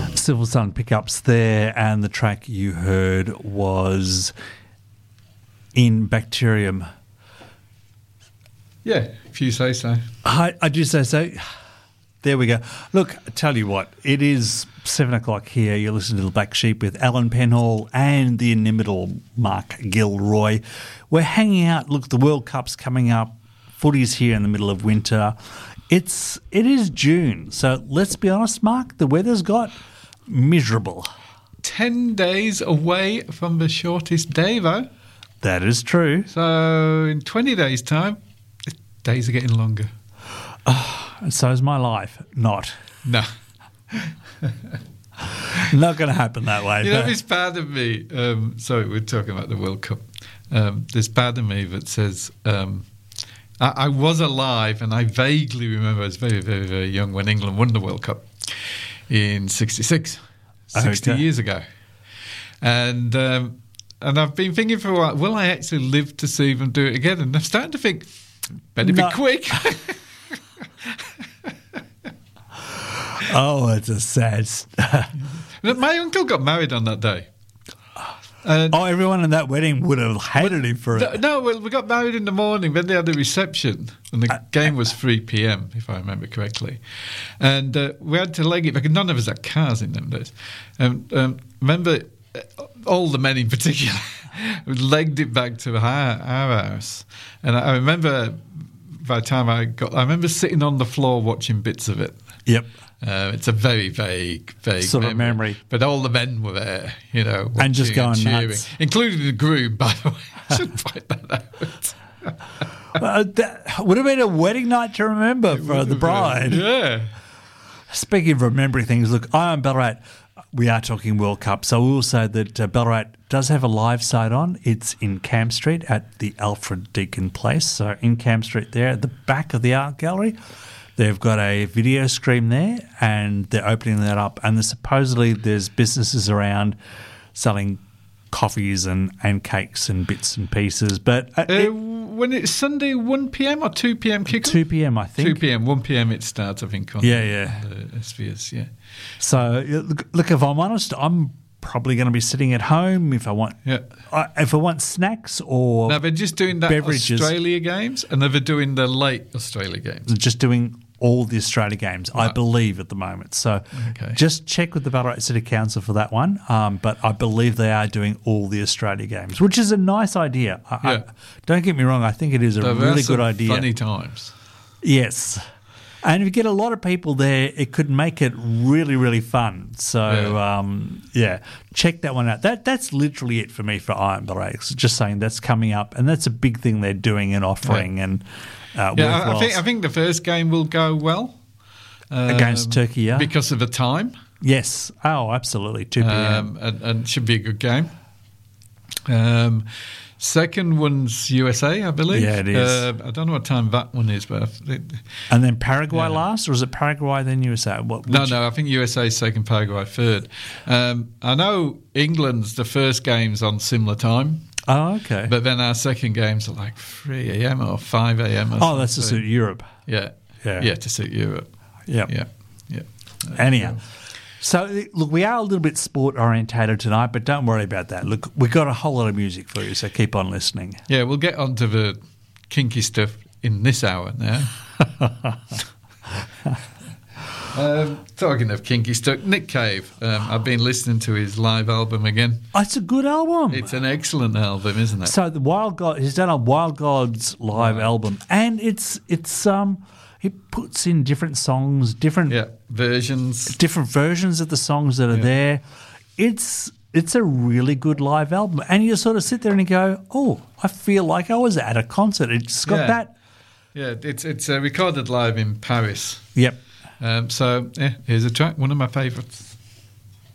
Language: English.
Silver Sun pickups there, and the track you heard was In Bacterium. Yeah, if you say so. I do say so. There we go. Look, I tell you what, it is 7 o'clock here. You're listening to The Black Sheep with Alan Penhall and the inimitable Mark Gilroy. We're hanging out. Look, the World Cup's coming up. Footy's here in the middle of winter. It is June, so let's be honest, Mark, the weather's got miserable. 10 days away from the shortest day, though. That is true. So in 20 days' time, the days are getting longer. And so is my life. Not. No. Not going to happen that way. You know, this part of me, sorry, we're talking about the World Cup. There's part of me that says, I was alive and I vaguely remember I was very, very, very young when England won the World Cup in 66, 60 years ago. And I've been thinking for a while, will I actually live to see them do it again? And I'm starting to think, better be quick. Oh, it's a sad... My uncle got married on that day. Everyone in that wedding would have hated him for it. No, well, we got married in the morning, then they had the reception, and the game was 3 p.m, if I remember correctly. And we had to leg it, because none of us had cars in them days. Remember, all the men in particular, we legged it back to our house. And I remember, by the time I remember sitting on the floor watching bits of it. Yep. It's a very vague sort of memory. But all the men were there, you know, watching and just going and cheering, nuts. including the groom, by the way. I shouldn't find that out. That would have been a wedding night to remember for the bride. Yeah. Speaking of remembering things, look, I am Ballarat. We are talking World Cup, so we will say that Ballarat does have a live site on. It's in Camp Street at the Alfred Deakin Place. So in Camp Street there, at the back of the art gallery, they've got a video screen there, and they're opening that up. And supposedly there's businesses around selling coffees and cakes and bits and pieces. But when it's Sunday, 1 p.m. or 2 p.m. kick-off? 2 p.m, I think. 2 p.m, 1 p.m. it starts, I think. On the SVS, yeah. So, look, if I'm honest, I'm probably going to be sitting at home if I want. Yeah. If I want snacks or now they're just doing that beverages. Australia games, and they're doing the late Australia games. Just doing all the Australia games, right. I believe, at the moment. So just check with the Ballarat City Council for that one. But I believe they are doing all the Australia games, which is a nice idea. Don't get me wrong, I think it is a really good idea. Funny times. Yes. And if you get a lot of people there, it could make it really, really fun. So, check that one out. That's literally it for me for Iron Ballarat. Just saying that's coming up, and that's a big thing they're doing and offering. Yeah. And I think the first game will go well against Turkey, yeah, because of the time. Yes. Oh, absolutely. 2 p.m. And should be a good game. Second one's USA, I believe. Yeah, it is. I don't know what time that one is, but and then Paraguay last, or is it Paraguay then USA? No, I think USA second, Paraguay third. I know England's the first game's on similar time. Oh, okay. But then our second games are like 3 a.m. or 5 a.m. Oh, that's to suit Europe. Yeah, to suit Europe. Yeah. Anyhow. So, look, we are a little bit sport-orientated tonight, but don't worry about that. Look, we've got a whole lot of music for you, so keep on listening. Yeah, we'll get onto the kinky stuff in this hour now. Talking of kinky stuff, Nick Cave. I've been listening to his live album again. Oh, it's a good album. It's an excellent album, isn't it? So, he's done a Wild Gods live album, and it's he puts in different songs, different versions of the songs that are there. It's a really good live album, and you sort of sit there and you go, "Oh, I feel like I was at a concert." It's got that. Yeah, it's recorded live in Paris. Yep. So here's a track, one of my favourites.